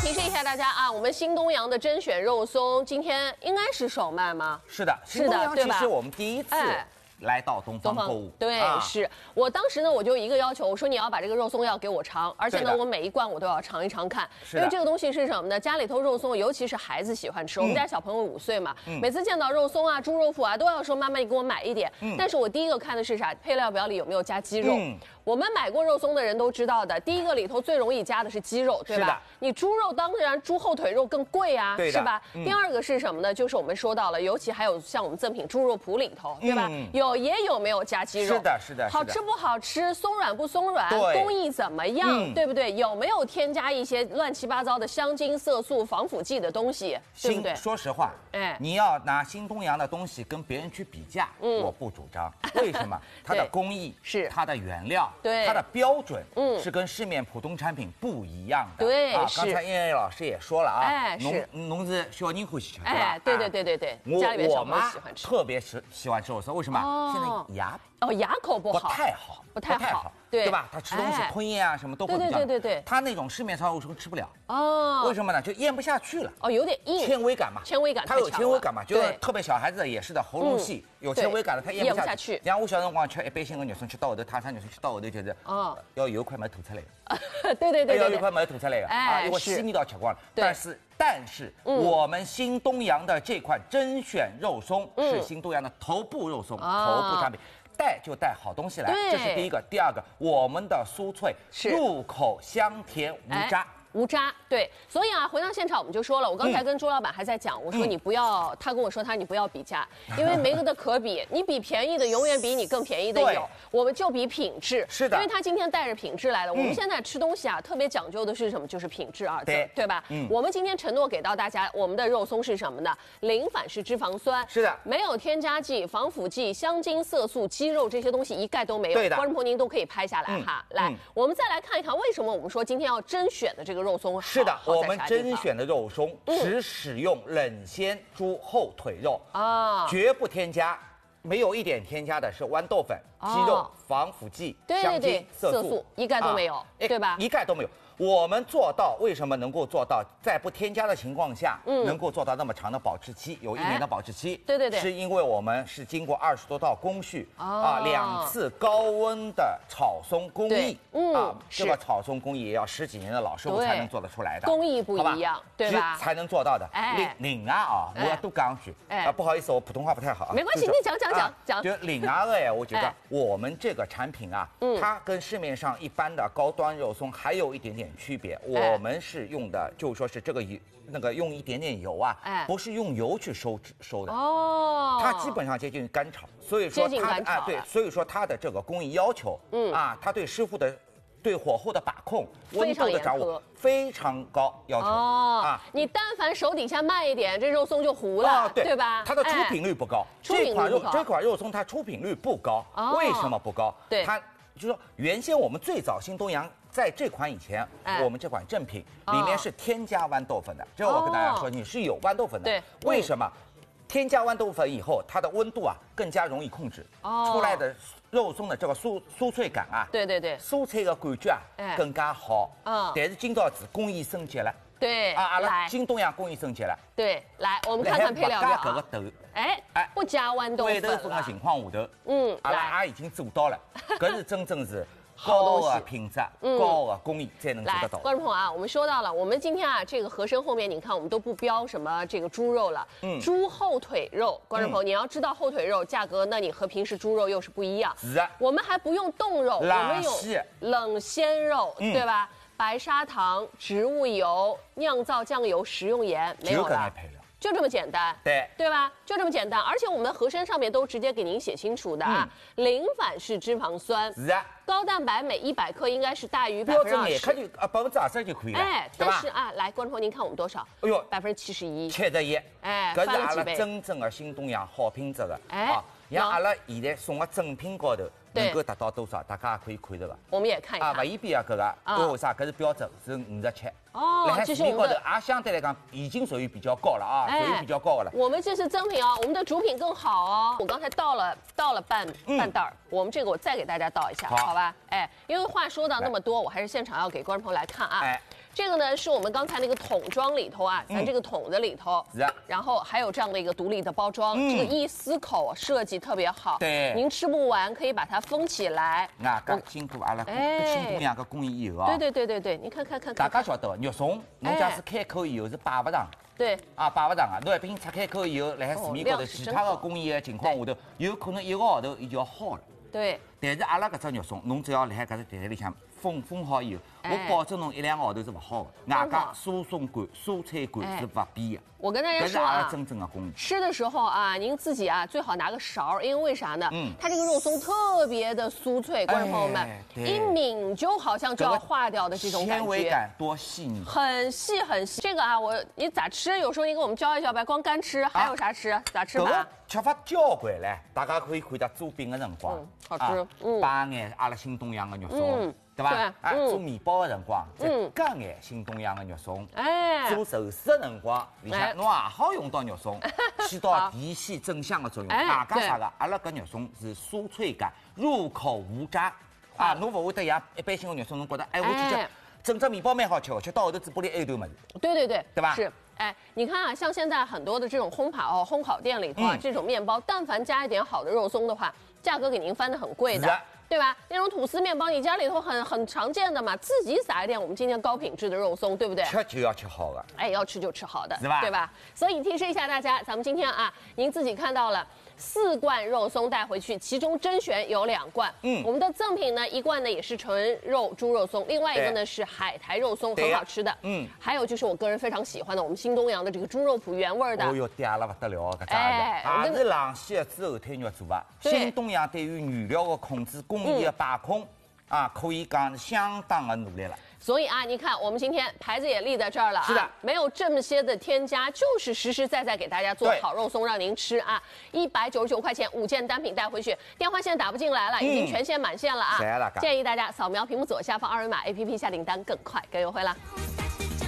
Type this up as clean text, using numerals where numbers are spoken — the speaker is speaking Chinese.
提示一下大家啊，我们新东阳的甄选肉松今天应该是首卖吗？ 是的，新东阳其实我们第一次。来到东方购物， 对，是我当时呢，我就一个要求，我说你要把这个肉松要给我尝，而且呢，我每一罐我都要尝一尝看，因为这个东西是什么呢？家里头肉松，尤其是孩子喜欢吃，我们家小朋友5岁嘛，每次见到肉松啊、猪肉脯啊，都要说妈妈你给我买一点。但是我第一个看的是啥？配料表里有没有加鸡肉？我们买过肉松的人都知道的，第一个里头最容易加的是鸡肉，对吧？你猪肉当然猪后腿肉更贵啊，是吧？第二个是什么呢？就是我们说到了，尤其还有像我们赠品猪肉脯里头，对吧？也有没有加鸡肉？ 是的，是的。 好吃不好吃？松软不松软？工艺怎么样？对不对？有没有添加一些乱七八糟的香精、色素、防腐剂的东西？对不对？ 说实话，你要拿新东阳的东西跟别人去比价，我不主张。为什么？它的工艺是它的原料， 对它的标准，是跟市面普通产品不一样的。 对， 啊，刚才燕燕老师也说了啊， 是侬是小人欢喜吃， 对吧？对，家里面小朋友喜欢吃， 特别喜欢吃肉松，为什么？现在牙口不好， 不太好，对吧？他吃东西吞咽啊什么都会比较， 对， 他那种市面上肉松吃不了哦， 为什么呢？就咽不下去了， 有点硬， 纤维感嘛，它有纤维感嘛，就是特别小孩子也是的，喉咙细有纤维感的，他咽不下去。像我小辰光吃一般性的肉松，吃到后头，泰山肉松吃到后头就是要有一块没吐出来的， 对， 要有一块没吐出来的啊，因为细腻到吃光了。但是我们新东阳的这款甄选肉松是新东阳的头部肉松，头部产品。带就带好东西来，这是第一个。第二个，我们的酥脆入口香甜无渣。 无渣，对，所以啊，回到现场我们就说了，我刚才跟朱老板还在讲，我说你不要，他跟我说你不要比价，因为没得可比，你比便宜的永远比你更便宜的有，我们就比品质， 是的， 因为他今天带着品质来了。我们现在吃东西啊，特别讲究的是什么？就是品质二字，对吧？我们今天承诺给到大家，我们的肉松是什么呢？零反式脂肪酸， 是的， 没有添加剂、防腐剂、香精、色素、鸡肉这些东西一概都没有。 对的， 观众朋友您都可以拍下来哈。来，我们再来看一看，为什么我们说今天要甄选的这个肉松是的，我们甄选的肉松只使用冷鲜猪后腿肉啊，绝不添加，没有一点添加的是豌豆粉、鸡肉、防腐剂、香精、色素， 一概都没有，对吧？ 一概都没有。我们做到，为什么能够做到在不添加的情况下，能够做到那么长的保质期，有1年的保质期？ 对， 是因为我们是经过20多道工序2次高温的炒松工艺这个炒松工艺也要10几年的老师傅才能做得出来的， 工艺不一样，对吧？ 才能做到的。另外我要多讲句，不好意思，我普通话不太好， 没关系，你讲。 就另外的，我觉得我们这个产品啊，它跟市面上一般的高端肉松还有一点点区别，我们是用的，就是说是这个用一点点油啊，不是用油去收的它基本上接近干炒，所以说它所以说它的这个工艺要求，它对师傅的对火候的把控、温度的掌握非常高要求你但凡手底下慢一点，这肉松就糊了，对吧？ 它的出品率不高，这款肉松它出品率不高，为什么不高？它就是说原先我们最早新东阳。在这款以前，我们这款正品里面是添加豌豆粉的。这我跟大家说，你是有豌豆粉的。 对， 为什么？添加豌豆粉以后，它的温度更加容易控制，出来的肉松的这个酥脆感对， 酥脆的感觉更加好。但是今朝子工艺升级了。 对阿拉新东阳工艺升级了。 对，来我们看看配料表。 这个豆， 不加豌豆粉的情况下头，阿拉也已经做到了，搿是真正是。高的品质、高的工艺才能做得到。 观众朋友我们说到了，我们今天这个盒身后面，你看我们都不标什么这个猪肉了，猪后腿肉。观众朋友，你要知道后腿肉价格，那你和平时猪肉又是不一样。 是啊， 我们还不用冻肉，我们有冷鲜肉，对吧？白砂糖、植物油、酿造酱油、食用盐，没有了。就这么简单，对吧？就这么简单，而且我们的盒身上面都直接给您写清楚的零反式脂肪酸， 是啊， 高蛋白每100克应该是大于20%， 标准可就20%就可以了， 但是来观众朋友您看我们多少？ 哎呦 ，71%， 搿是阿拉真正的新东阳好品质的像阿拉现在送的正品高头能够达到多少，大家也可以看着的。 我们也看一看。 勿一边搿个，为啥？搿是标准是57。 这是我们的也相对来讲已经属于比较高了属于比较高的了。 我们这是赠品我们的主品更好我刚才倒了半袋我们这个我再给大家倒一下，好吧？因为话说到那么多，我还是现场要给观众朋友来看这个呢是我们刚才那个桶装里头啊，咱这个桶子里头， 是啊， 然后还有这样的一个独立的包装，这个一丝口设计特别好， 对， 您吃不完可以把它封起来。 经过阿拉新东阳个工艺以后啊， 对，你看， 大家晓得肉松，侬假使开口以后是摆不上。 对啊，摆不上啊！侬一瓶拆开口以后，辣海市面高头其他的工艺的情况下头，有可能1个号头伊就要好了。 对。 但是阿拉搿只肉松，侬只要辣海搿只袋里向封好以后，我保证侬1、2个号头是勿好的。外加输送感、蔬菜感是勿变的。 我跟大家说啊， 搿是阿拉真正的工艺。 吃的时候啊，您自己啊最好拿个勺，因为为啥呢？它这个肉松特别的酥脆，观众朋友们，一抿就好像就要化掉的这种感觉。 纤维感多细腻， 很细。这个啊，你咋吃？有时候你给我们教一教呗，光干吃还有啥吃？咋吃法？ 吃法交关唻，大家可以看到做饼的辰光， 好吃， 摆眼阿拉新东阳的肉松，对吧？做面包的辰光，再加眼新东阳的肉松，做寿司的辰光，里向侬也好用到肉松，起到提鲜增香的作用。外加啥个？阿拉搿肉松是酥脆感，入口无渣啊！侬勿会得像一般性的肉松，侬觉得我去吃整只面包蛮好吃的，吃到后头嘴巴里还有一堆物事。对吧？ 是。你看啊，像现在很多的这种烘烤店里头啊，这种面包，但凡加一点好的肉松的话，价格给您翻得很贵的，对吧？那种吐司面包，你家里头很常见的嘛，自己撒一点我们今天高品质的肉松，对不对？ 吃就要吃好的， 要吃就吃好的， 是吧？ 对吧？所以提示一下大家，咱们今天啊，您自己看到了4罐肉松带回去，其中甄选有2罐，我们的赠品呢，1罐呢也是纯肉猪肉松，另外一个呢是海苔肉松，很好吃的，还有就是我个人非常喜欢的我们新东阳的这个猪肉脯原味的， 哦哟，嗲了不得了，搿家伙，也是冷鲜的猪后腿肉做的。新东阳对于原料的控制、工艺的把控可以讲相当的努力了。 所以啊，你看我们今天牌子也立在这儿了， 是的， 没有这么些的添加，就是实实在在给大家做好肉松让您吃啊，199块钱5件单品带回去，电话线打不进来了，已经全线满线了啊，建议大家扫描屏幕左下方2维码 APP 下订单更快更优惠了。